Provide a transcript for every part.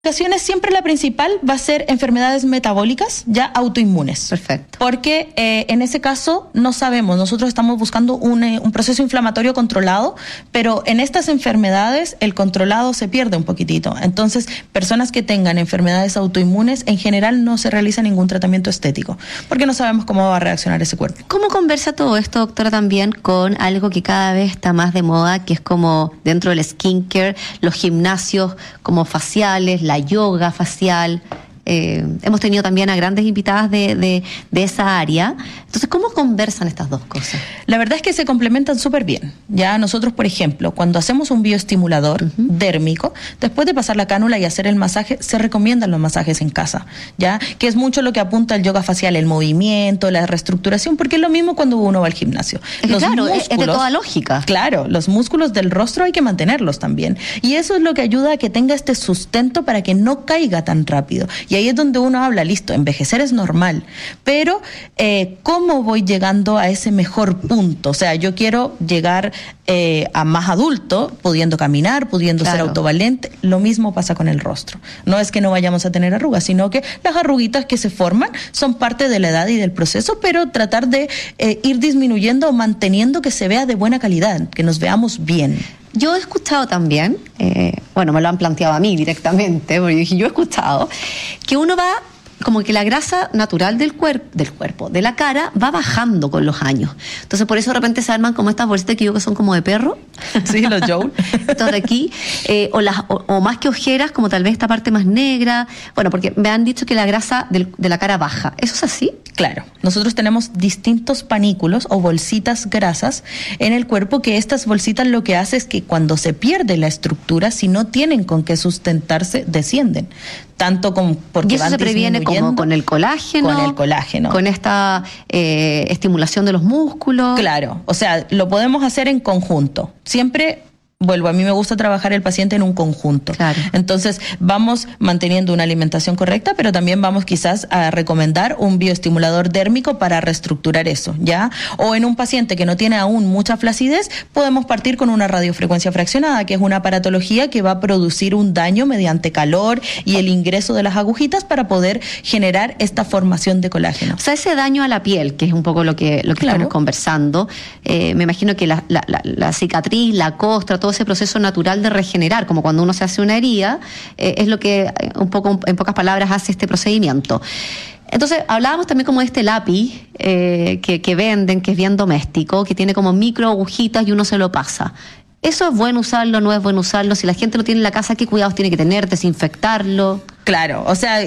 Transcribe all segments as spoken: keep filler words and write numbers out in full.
ocasiones siempre la principal va a ser enfermedades metabólicas ya autoinmunes. Perfecto. Porque eh, en ese caso no sabemos, nosotros estamos buscando un, eh, un proceso inflamatorio controlado, pero en estas enfermedades el controlado se pierde un poquitito. Entonces, personas que tengan enfermedades autoinmunes en general no se realiza ningún tratamiento estético, porque no sabemos cómo va a reaccionar ese cuerpo. ¿Cómo conversa todo esto, doctora, también con algo que cada vez está más de moda, que es como dentro del skincare, los gimnasios como faciales, la yoga facial? Eh, hemos tenido también a grandes invitadas de, de, de esa área. Entonces, ¿cómo conversan estas dos cosas? La verdad es que se complementan súper bien. Ya nosotros, por ejemplo, cuando hacemos un bioestimulador uh-huh. dérmico, después de pasar la cánula y hacer el masaje, se recomiendan los masajes en casa, ya que es mucho lo que apunta el yoga facial, el movimiento, la reestructuración, porque es lo mismo cuando uno va al gimnasio. Es que los claro, músculos, es de toda lógica. Claro, los músculos del rostro hay que mantenerlos también. Y eso es lo que ayuda a que tenga este sustento para que no caiga tan rápido. Y ahí es donde uno habla, listo, envejecer es normal, pero eh, ¿cómo voy llegando a ese mejor punto? O sea, yo quiero llegar eh, a más adulto, pudiendo caminar, pudiendo claro. ser autovalente. Lo mismo pasa con el rostro. No es que no vayamos a tener arrugas, sino que las arruguitas que se forman son parte de la edad y del proceso, pero tratar de eh, ir disminuyendo o manteniendo que se vea de buena calidad, que nos veamos bien. Yo he escuchado también, eh, bueno, me lo han planteado a mí directamente, porque yo dije, yo he escuchado, que uno va, como que la grasa natural del, cuerp- del cuerpo, de la cara, va bajando con los años. Entonces, por eso de repente se arman como estas bolsitas que yo que son como de perro. Sí, los Joule. Estos de aquí. Eh, o, las, o, o más que ojeras, como tal vez esta parte más negra. Bueno, porque me han dicho que la grasa del, de la cara baja. ¿Eso es así? Claro, nosotros tenemos distintos panículos o bolsitas grasas en el cuerpo, que estas bolsitas lo que hace es que cuando se pierde la estructura, si no tienen con qué sustentarse, descienden. Tanto como porque y eso van se previene como con el colágeno. Con el colágeno. Con esta eh, estimulación de los músculos. Claro, o sea, lo podemos hacer en conjunto. Siempre... Vuelvo, a mí me gusta trabajar el paciente en un conjunto. Claro. Entonces, vamos manteniendo una alimentación correcta, pero también vamos quizás a recomendar un bioestimulador dérmico para reestructurar eso, ¿ya? O en un paciente que no tiene aún mucha flacidez, podemos partir con una radiofrecuencia fraccionada, que es una aparatología que va a producir un daño mediante calor y el ingreso de las agujitas para poder generar esta formación de colágeno. O sea, ese daño a la piel, que es un poco lo que, lo que Claro. estamos conversando, eh, me imagino que la, la, la, la cicatriz, la costra, todo ese proceso natural de regenerar, como cuando uno se hace una herida, eh, es lo que eh, un poco, en pocas palabras, hace este procedimiento. Entonces, hablábamos también como de este lápiz eh, que, que venden, que es bien doméstico, que tiene como micro agujitas y uno se lo pasa. ¿Eso es bueno usarlo, no es bueno usarlo? Si la gente lo tiene en la casa, ¿qué cuidados tiene que tener? ¿Desinfectarlo? Claro, o sea...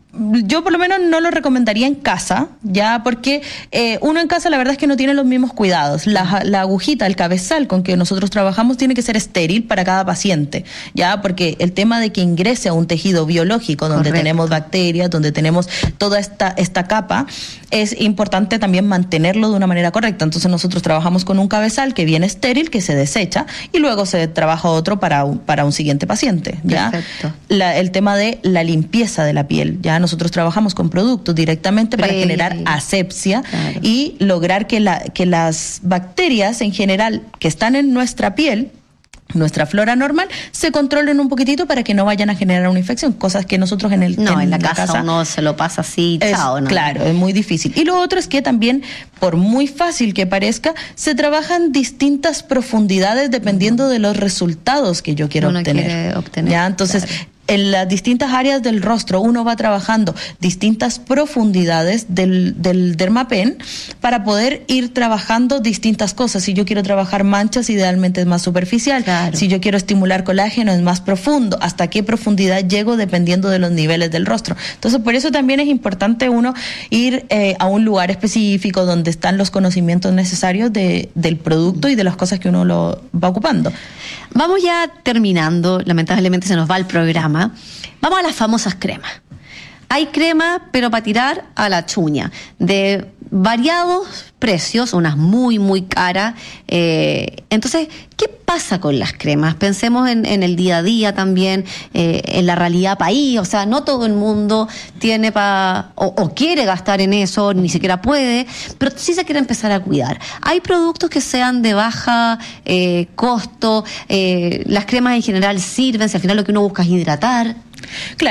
Yo por lo menos no lo recomendaría en casa, ya, porque eh, uno en casa la verdad es que no tiene los mismos cuidados. La, la agujita, el cabezal con que nosotros trabajamos tiene que ser estéril para cada paciente, ya, porque el tema de que ingrese a un tejido biológico donde Correcto. tenemos bacterias, donde tenemos toda esta, esta capa, es importante también mantenerlo de una manera correcta. Entonces nosotros trabajamos con un cabezal que viene estéril, que se desecha, y luego se trabaja otro para un, para un siguiente paciente, ya. Perfecto. La, el tema de la limpieza de la piel, ya. Nosotros trabajamos con productos directamente para Pre- generar asepsia, claro. y lograr que, la, que las bacterias en general que están en nuestra piel, nuestra flora normal, se controlen un poquitito para que no vayan a generar una infección, cosas que nosotros en el No, en, en la, la casa, casa uno se lo pasa así, es, chao, ¿no? Claro, es muy difícil. Y lo otro es que también, por muy fácil que parezca, se trabajan distintas profundidades dependiendo de los resultados que yo quiero Uno obtener. quiere obtener, ¿Ya? Entonces, claro. En las distintas áreas del rostro uno va trabajando distintas profundidades del, del dermapen para poder ir trabajando distintas cosas. Si yo quiero trabajar manchas, idealmente es más superficial. Claro. Si yo quiero estimular colágeno, es más profundo. ¿Hasta qué profundidad llego dependiendo de los niveles del rostro? Entonces, por eso también es importante uno ir eh, a un lugar específico donde están los conocimientos necesarios de, del producto y de las cosas que uno lo va ocupando. Vamos ya terminando, lamentablemente se nos va el programa. Vamos a las famosas cremas. Hay cremas, pero para tirar a la chuña, de variados precios, unas muy, muy caras. Eh, entonces, ¿qué pasa con las cremas? Pensemos en, en el día a día también, eh, en la realidad país. O sea, no todo el mundo tiene para o, o quiere gastar en eso, ni siquiera puede, pero sí se quiere empezar a cuidar. Hay productos que sean de baja eh, costo, eh, las cremas en general sirven, si al final lo que uno busca es hidratar. Claro.